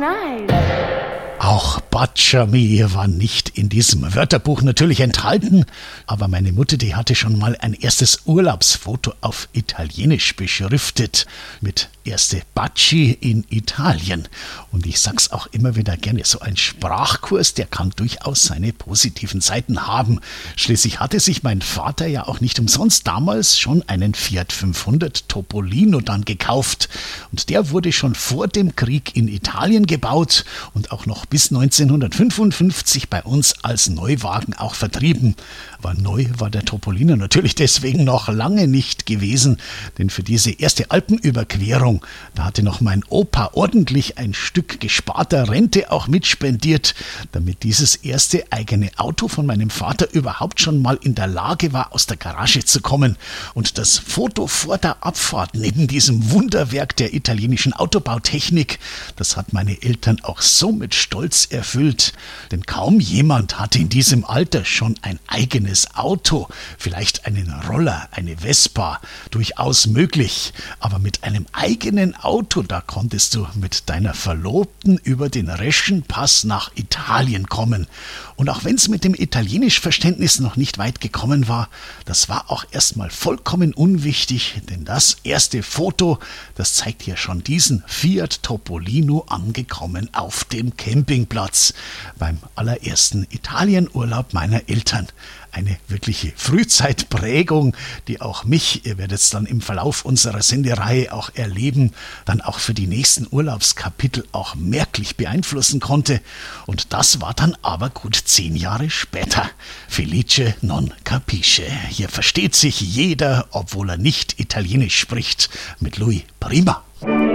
nice. Auch Bacciami war nicht in diesem Wörterbuch natürlich enthalten, aber meine Mutter, die hatte schon mal ein erstes Urlaubsfoto auf Italienisch beschriftet mit erste Baci in Italien. Und ich sag's auch immer wieder gerne, so ein Sprachkurs, der kann durchaus seine positiven Seiten haben. Schließlich hatte sich mein Vater ja auch nicht umsonst damals schon einen Fiat 500 Topolino dann gekauft. Und der wurde schon vor dem Krieg in Italien gebaut und auch noch bis 1955 bei uns als Neuwagen auch vertrieben. Aber neu war der Topolino natürlich deswegen noch lange nicht gewesen, denn für diese erste Alpenüberquerung, da hatte noch mein Opa ordentlich ein Stück gesparter Rente auch mitspendiert, damit dieses erste eigene Auto von meinem Vater überhaupt schon mal in der Lage war, aus der Garage zu kommen. Und das Foto vor der Abfahrt neben diesem Wunderwerk der italienischen Autobautechnik, das hat meine Eltern auch so mit Stolz erfüllt, denn kaum jemand hatte in diesem Alter schon ein eigenes Auto, vielleicht einen Roller, eine Vespa, durchaus möglich, aber mit einem eigenen Auto, da konntest du mit deiner Verlobten über den Reschenpass nach Italien kommen. Und auch wenn es mit dem Italienischverständnis noch nicht weit gekommen war, das war auch erstmal vollkommen unwichtig, denn das erste Foto, das zeigt ja schon diesen Fiat Topolino angekommen auf dem Campingplatz beim allerersten Italienurlaub meiner Eltern. Eine wirkliche Frühzeitprägung, die auch mich, ihr werdet es dann im Verlauf unserer Sendereihe auch erleben, dann auch für die nächsten Urlaubskapitel auch merklich beeinflussen konnte. Und das war dann aber gut 10 Jahre später. Felice non capisce. Hier versteht sich jeder, obwohl er nicht Italienisch spricht, mit Louis Prima.